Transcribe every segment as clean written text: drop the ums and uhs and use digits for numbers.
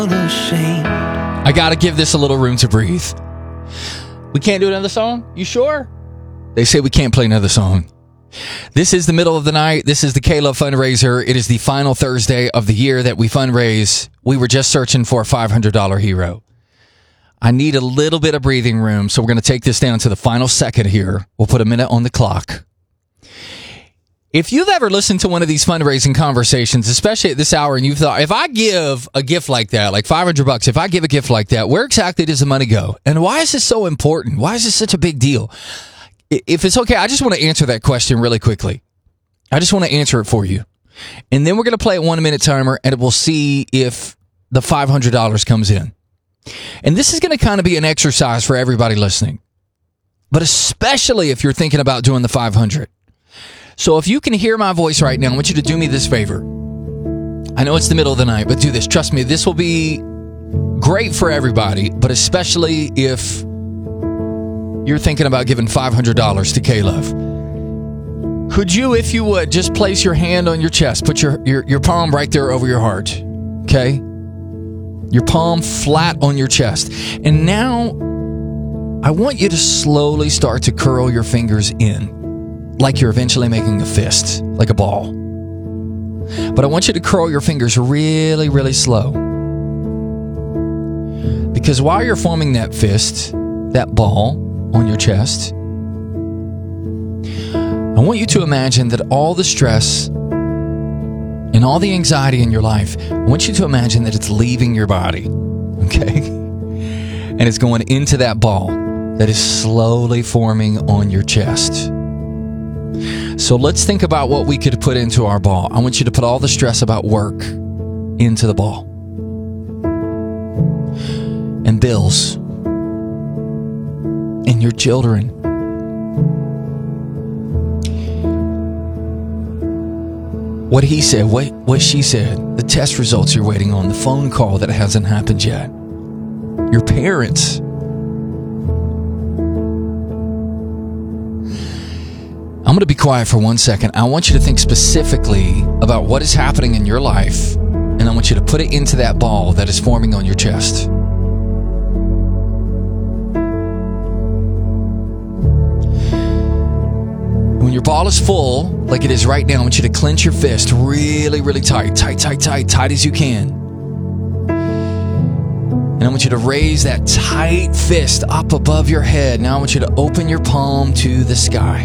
I gotta give this a little room to breathe. We can't do another song? You sure? They say we can't play another song. This is the middle of the night. This is the K-Love fundraiser. It is the final Thursday of the year that we fundraise. We were just searching for a $500 hero. I need a little bit of breathing room, so we're going to take this down to the final second here. We'll put a minute on the clock. If you've ever listened to one of these fundraising conversations, especially at this hour, and you've thought, if I give a gift like that, like $500, if I give a gift like that, where exactly does the money go? And why is this so important? Why is this such a big deal? If it's okay, I just want to answer that question really quickly. I just want to answer it for you. And then we're going to play a 1-minute timer, and we'll see if the $500 comes in. And this is going to kind of be an exercise for everybody listening, but especially if you're thinking about doing the 500. So if you can hear my voice right now, I want you to do me this favor. I know it's the middle of the night, but do this. Trust me, this will be great for everybody, but especially if you're thinking about giving $500 to K-Love. Could you, if you would, just place your hand on your chest, put your palm right there over your heart, okay? Your palm flat on your chest. And now, I want you to slowly start to curl your fingers in, like you're eventually making a fist, like a ball. But I want you to curl your fingers really, really slow. Because while you're forming that fist, that ball on your chest, I want you to imagine that all the stress and all the anxiety in your life, I want you to imagine that it's leaving your body, okay? And it's going into that ball that is slowly forming on your chest. So let's think about what we could put into our ball. I want you to put all the stress about work into the ball. And bills. And your children. What he said, what she said, the test results you're waiting on, the phone call that hasn't happened yet, your parents. I'm going to be quiet for 1 second. I want you to think specifically about what is happening in your life, and I want you to put it into that ball that is forming on your chest. When your ball is full, like it is right now, I want you to clench your fist really, really tight. Tight as you can. And I want you to raise that tight fist up above your head. Now I want you to open your palm to the sky.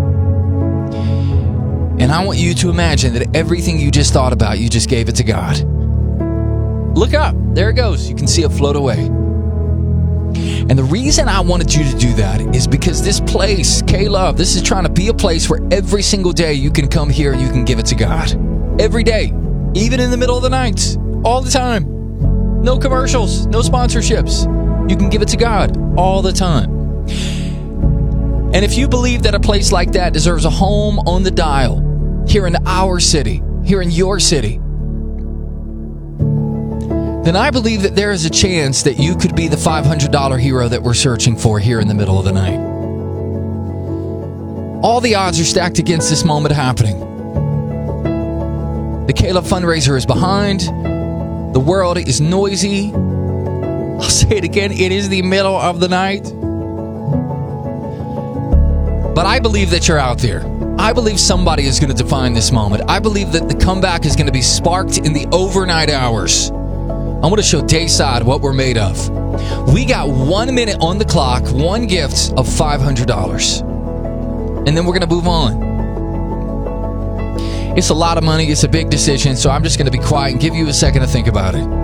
And I want you to imagine that everything you just thought about, you just gave it to God. Look up. There it goes. You can see it float away. And the reason I wanted you to do that is because this place, K-Love, this is trying to be a place where every single day you can come here and you can give it to God. Every day. Even in the middle of the night. All the time. No commercials. No sponsorships. You can give it to God all the time. And if you believe that a place like that deserves a home on the dial, here in our city, here in your city, then I believe that there is a chance that you could be the $500 hero that we're searching for here in the middle of the night. All the odds are stacked against this moment happening. The K-Love fundraiser is behind. The world is noisy. I'll say it again, it is the middle of the night. But I believe that you're out there. I believe somebody is going to define this moment. I believe that the comeback is going to be sparked in the overnight hours. I want to show Dayside what we're made of. We got 1 minute on the clock, one gift of $500. And then we're going to move on. It's a lot of money. It's a big decision. So I'm just going to be quiet and give you a second to think about it.